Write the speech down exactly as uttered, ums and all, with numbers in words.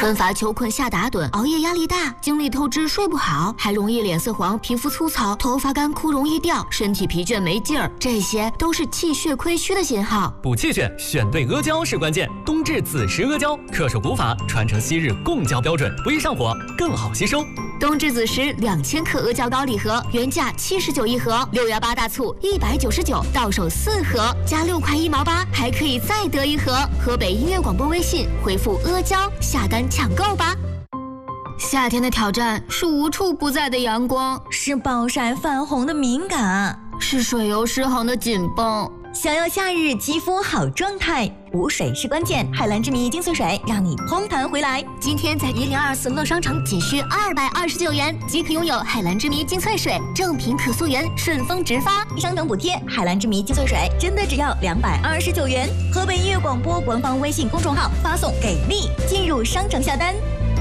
温乏求困下打盹，熬夜压力大，精力透支睡不好，还容易脸色黄、皮肤粗糙、头发干枯容易掉，身体疲倦没劲儿，这些都是气血亏虚的信号。 补气血，选对阿胶是关键。冬至子时阿胶，恪守古法，传承昔日贡胶标准，不易上火，更好吸收。 冬至子时两千克阿胶膏礼盒，原价七十九一盒，六幺八大促一百九十九，到手四盒，加六块一毛八，还可以再得一盒。河北音乐广播微信回复阿胶下单抢购吧。夏天的挑战是无处不在的阳光， 是暴晒泛红的敏感， 是水油失衡的紧绷。 想要夏日肌肤好状态，补水是关键。海蓝之谜精粹水让你嘭弹回来。 今天在一零二四乐商城仅需二百二十九元即可拥有海蓝之谜精粹水，正品可溯源，顺丰直发， 商城补贴。海蓝之谜精粹水真的只要两百二十九元。河北音乐广播官方微信公众号发送给力，进入商城下单。